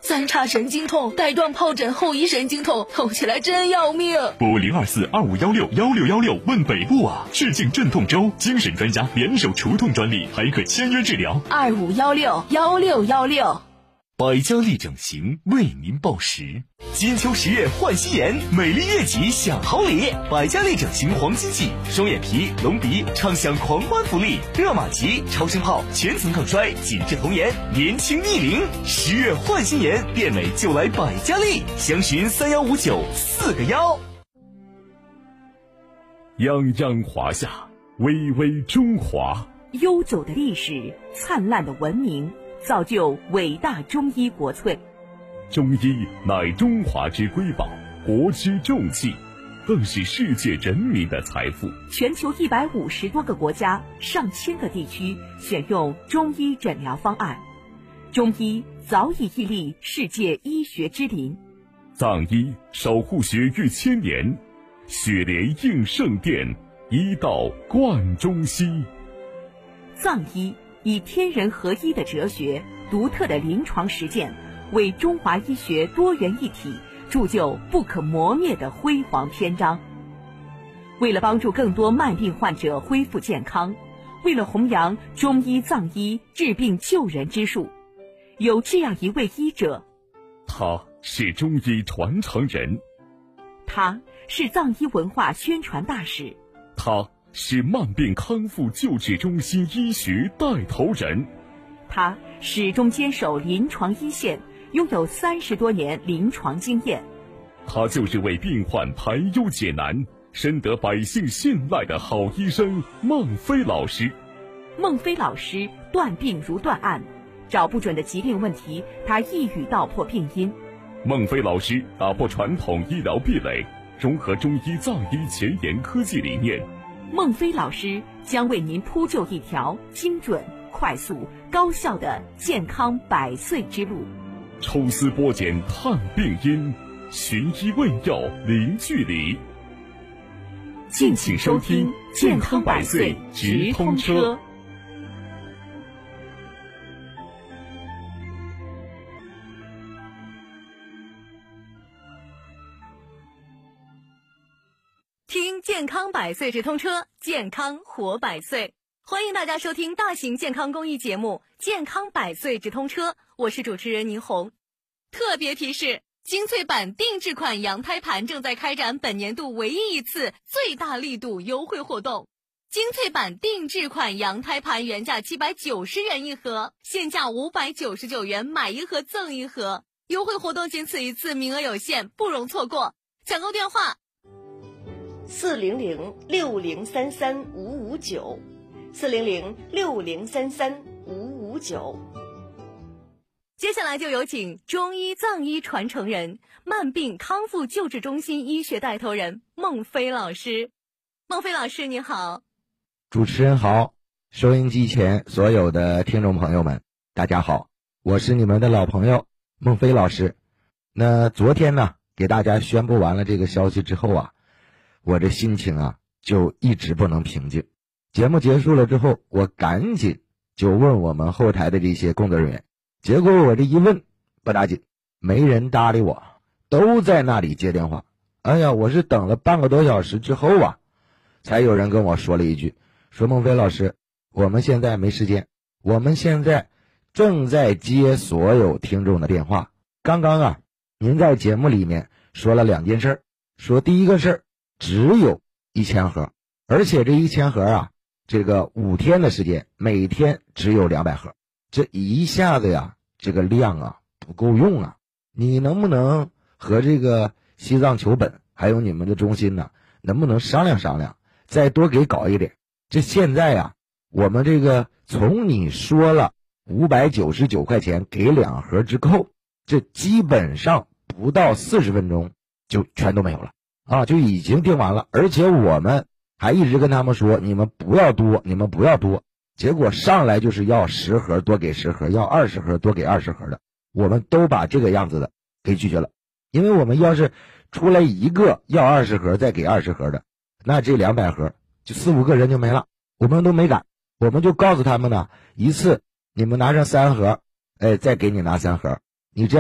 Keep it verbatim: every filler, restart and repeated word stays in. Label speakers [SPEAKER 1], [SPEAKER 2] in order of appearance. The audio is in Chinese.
[SPEAKER 1] 三叉神经痛、带状疱疹后遗神经痛，痛起来真要命。
[SPEAKER 2] 拨零二四二五幺六幺六幺六问北部啊！致敬镇痛周，精神专家联手除痛专利，还可签约治疗。
[SPEAKER 1] 二五幺六幺六幺六。
[SPEAKER 2] 百家丽整形为您报时。金秋十月换新颜，美丽悦己享好礼。百家丽整形黄金季，双眼皮、隆鼻畅享狂欢福利，热玛吉、超声炮全层抗衰，紧致童颜，年轻逆龄。十月换新颜，变美就来百家丽，详询三幺五九四个幺。泱泱华夏，巍巍中华。
[SPEAKER 3] 悠久的历史，灿烂的文明，造就伟大中医国粹。
[SPEAKER 2] 中医乃中华之瑰宝，国之重器，更是世界人民的财富。
[SPEAKER 3] 全球一百五十多个国家、上千个地区选用中医诊疗方案，中医早已屹立世界医学之林。
[SPEAKER 2] 藏医守护血域千年，血莲应圣殿，医道贯中西。
[SPEAKER 3] 藏医以天人合一的哲学、独特的临床实践，为中华医学多元一体铸就不可磨灭的辉煌篇章。为了帮助更多慢病患者恢复健康，为了弘扬中医藏医治病救人之术，有这样一位医者，
[SPEAKER 2] 他是中医传承人，
[SPEAKER 3] 他是藏医文化宣传大使，
[SPEAKER 2] 他是慢病康复救治中心医学带头人，
[SPEAKER 3] 他始终坚守临床一线，拥有三十多年临床经验。
[SPEAKER 2] 他就是为病患排忧解难，深得百姓信赖的好医生孟非老师。
[SPEAKER 3] 孟非老师断病如断案，找不准的疾病问题，他一语道破病因。
[SPEAKER 2] 孟非老师打破传统医疗壁垒，融合中医藏医前沿科技理念。
[SPEAKER 3] 孟非老师将为您铺就一条精准、快速、高效的健康百岁之路。
[SPEAKER 2] 抽丝剥茧探病因，寻医问药零距离。
[SPEAKER 3] 敬请收听健康百岁直通车。
[SPEAKER 1] 听健康百岁直通车，健康活百岁。欢迎大家收听大型健康公益节目《健康百岁直通车》，我是主持人倪红。特别提示：精粹版定制款羊胎盘正在开展本年度唯一一次最大力度优惠活动。精粹版定制款羊胎盘原价七百九十元一盒，现价五百九十九元买一盒赠一盒。优惠活动仅此一次，名额有限，不容错过。抢购电话：
[SPEAKER 4] 四零零六零三三五五九，四零零六零三三五五九。
[SPEAKER 1] 接下来就有请中医藏医传承人、慢病康复救治中心医学带头人孟非老师。孟非老师你好。
[SPEAKER 5] 主持人好，收音机前所有的听众朋友们大家好，我是你们的老朋友孟非老师。那昨天呢给大家宣布完了这个消息之后啊，我这心情啊就一直不能平静。节目结束了之后，我赶紧就问我们后台的这些工作人员，结果我这一问不打紧，没人搭理我，都在那里接电话。哎呀，我是等了半个多小时之后啊，才有人跟我说了一句，说孟非老师，我们现在没时间，我们现在正在接所有听众的电话。刚刚啊，您在节目里面说了两件事，说第一个事只有一千盒，而且这一千盒啊，这个五天的时间，每天只有两百盒，这一下子呀，这个量啊不够用啊。你能不能和这个西藏求本还有你们的中心呢，能不能商量商量，再多给搞一点？这现在呀，我们这个从你说了五百九十九块钱给两盒之后，这基本上不到四十分钟就全都没有了啊，就已经订完了。而且我们还一直跟他们说，你们不要多，你们不要多。结果上来就是要十盒多给十盒，要二十盒多给二十盒的，我们都把这个样子的给拒绝了。因为我们要是出来一个要二十盒再给二十盒的，那这两百盒就四五个人就没了，我们都没敢。我们就告诉他们呢，一次你们拿上三盒，哎，再给你拿三盒，